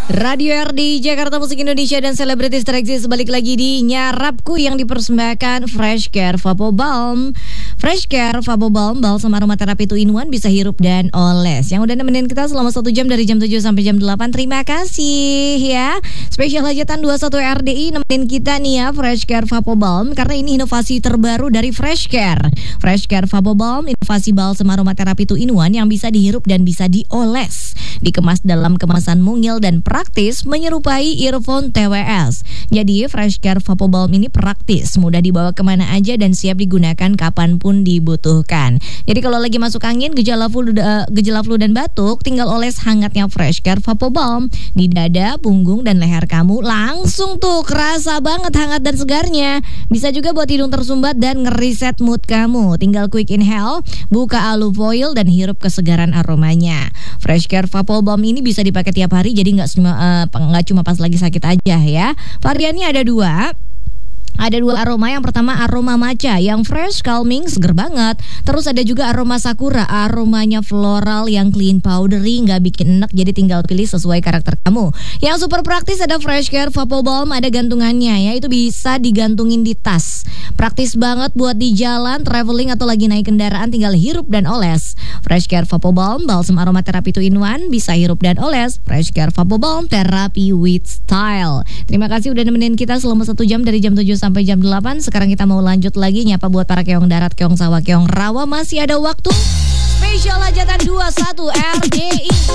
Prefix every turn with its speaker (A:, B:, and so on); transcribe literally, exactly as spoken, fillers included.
A: Radio R D Jakarta Musik Indonesia dan selebritis tereksis balik lagi di Nyarapku yang dipersembahkan Fresh Care Vapo Balm. Fresh Care Vapo Balm, balsam aromaterapi two in one, bisa hirup dan oles. Yang udah nemenin kita selama satu jam dari jam tujuh sampai jam delapan. Terima kasih ya. Spesial hajatan dua puluh satu R D I nemenin kita nih ya, Fresh Care Vapo Balm, karena ini inovasi terbaru dari Fresh Care. Fresh Care Vapo Balm, inovasi balsam aromaterapi two in one yang bisa dihirup dan bisa dioles. Dikemas dalam kemasan mungil dan praktis menyerupai earphone T W S. Jadi Fresh Care Vapo Balm ini praktis, mudah dibawa kemana aja dan siap digunakan kapanpun dibutuhkan. Jadi kalau lagi masuk angin, gejala flu, uh, gejala flu dan batuk, tinggal oles hangatnya Fresh Care Vapo Balm di dada, punggung dan leher kamu, langsung tuh kerasa banget hangat dan segarnya. Bisa juga buat hidung tersumbat dan ngeriset mood kamu. Tinggal quick inhale, buka alu foil dan hirup kesegaran aromanya. Fresh Care Vapo Balm ini bisa dipakai tiap hari, jadi nggak cuma uh, nggak cuma pas lagi sakit aja ya. Variannya ada dua. Ada dua aroma. Yang pertama aroma matcha yang fresh, calming, seger banget. Terus ada juga aroma sakura, aromanya floral yang clean, powdery, nggak bikin enek. Jadi tinggal pilih sesuai karakter kamu. Yang super praktis ada Fresh Care Vapo Balm, ada gantungannya ya. Itu bisa digantungin di tas. Praktis banget buat di jalan, traveling atau lagi naik kendaraan, tinggal hirup dan oles. Fresh Care Vapo Balm, balsam aromaterapi two in one, bisa hirup dan oles. Fresh Care Vapo Balm, terapi with style. Terima kasih udah nemenin kita selama satu jam dari jam tujuh sampai jam delapan. Sekarang kita mau lanjut lagi nyapa buat para keong darat, keong sawah, keong rawa. Masih ada waktu. Spesial hajatan dua puluh satu R D I.